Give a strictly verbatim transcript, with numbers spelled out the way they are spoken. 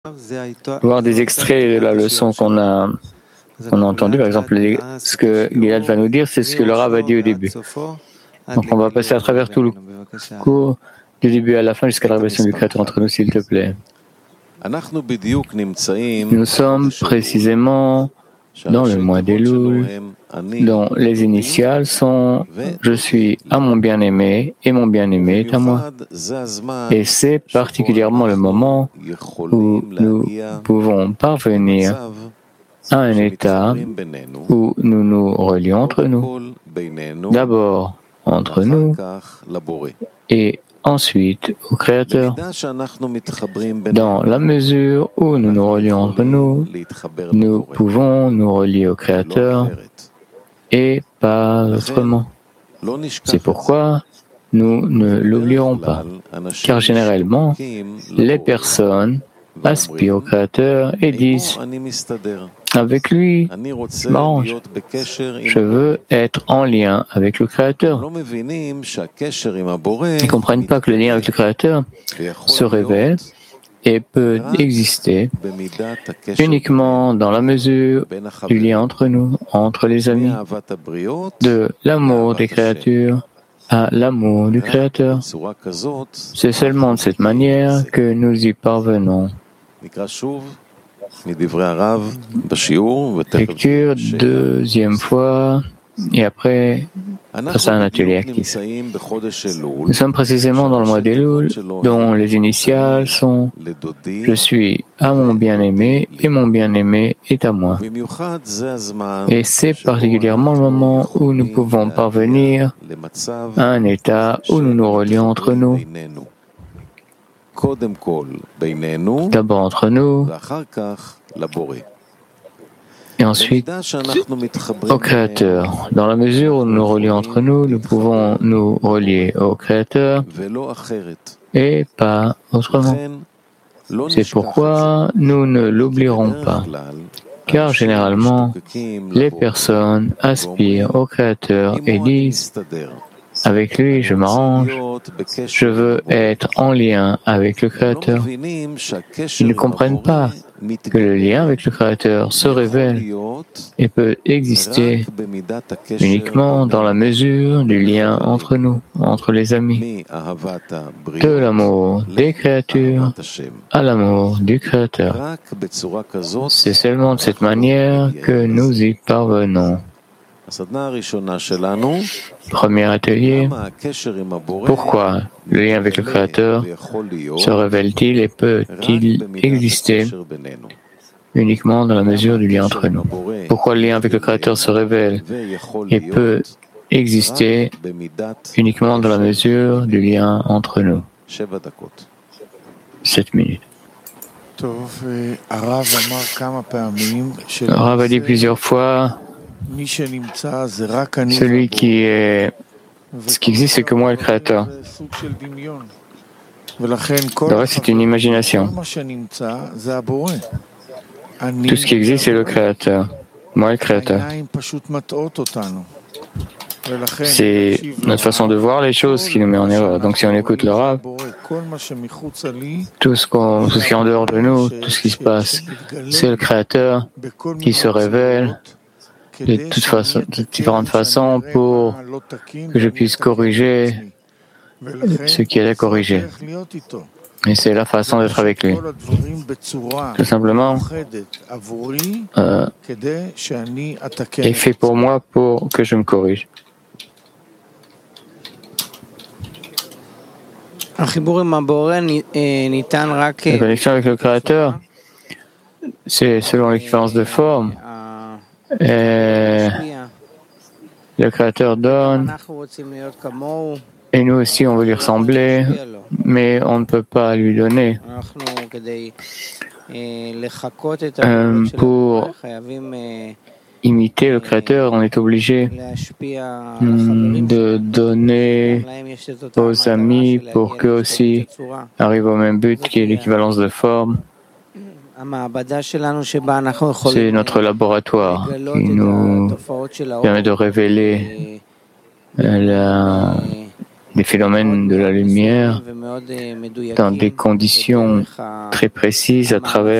voir des extraits de la leçon qu'on a, qu'on a entendue. Par exemple, les- ce que Gilad va nous dire, c'est ce que le Rav a dit au début. Donc on va passer à travers tout le cours, du début à la fin, jusqu'à la révélation du Créateur entre nous, s'il te plaît. Nous sommes précisément dans le mois d'Elul, dont les initiales sont « Je suis à mon bien-aimé et mon bien-aimé est à moi ». Et c'est particulièrement le moment où nous pouvons parvenir à un état où nous nous relions entre nous, d'abord entre nous et ensuite au Créateur. Dans la mesure où nous nous relions entre nous, nous pouvons nous relier au Créateur et pas autrement. C'est pourquoi nous ne l'oublierons pas, car généralement, les personnes aspirent au Créateur et disent « Avec lui, je m'arrange. Je veux être en lien avec le Créateur. » Ils ne comprennent pas que le lien avec le Créateur se révèle et peut exister uniquement dans la mesure du lien entre nous, entre les amis, de l'amour des créatures à l'amour du Créateur. C'est seulement de cette manière que nous y parvenons. Lecture deuxième fois et après passer à un atelier actif. Nous sommes précisément dans le mois d'Elul dont les initiales sont « Je suis à mon bien-aimé et mon bien-aimé est à moi ». Et c'est particulièrement le moment où nous pouvons parvenir à un état où nous nous relions entre nous. D'abord entre nous, et ensuite au Créateur. Dans la mesure où nous nous relions entre nous, nous pouvons nous relier au Créateur et pas autrement. C'est pourquoi nous ne l'oublierons pas, car généralement, les personnes aspirent au Créateur et disent « Avec lui, je m'arrange, je veux être en lien avec le Créateur. » Ils ne comprennent pas que le lien avec le Créateur se révèle et peut exister uniquement dans la mesure du lien entre nous, entre les amis, de l'amour des créatures à l'amour du Créateur. C'est seulement de cette manière que nous y parvenons. Premier atelier, pourquoi le lien avec le Créateur se révèle-t-il et peut-il exister uniquement dans la mesure du lien entre nous? Pourquoi le lien avec le Créateur se révèle et peut exister uniquement dans la mesure du lien entre nous? Sept minutes. Le Rav a dit plusieurs fois, celui qui est, ce qui existe, c'est que moi et le Créateur. Le reste, c'est une imagination. Tout ce qui existe, c'est le Créateur. Moi et le Créateur. C'est notre façon de voir les choses qui nous met en erreur. Donc si on écoute le Rav, tout ce, qu'on, tout ce qui est en dehors de nous, tout ce qui se passe, c'est le Créateur qui se révèle de toutes façons, de différentes façons pour que je puisse corriger ce qui est à corriger. Et c'est la façon d'être avec lui. Tout simplement, euh, est fait pour moi pour que je me corrige. La connexion avec le Créateur, c'est selon l'équivalence de forme. Et le Créateur donne, et nous aussi on veut lui ressembler, mais on ne peut pas lui donner. Euh, pour imiter le Créateur, on est obligé hum, de donner aux amis pour qu'eux aussi arrivent au même but qui est l'équivalence de forme. C'est notre laboratoire qui nous permet de révéler la, des phénomènes de la lumière dans des conditions très précises à travers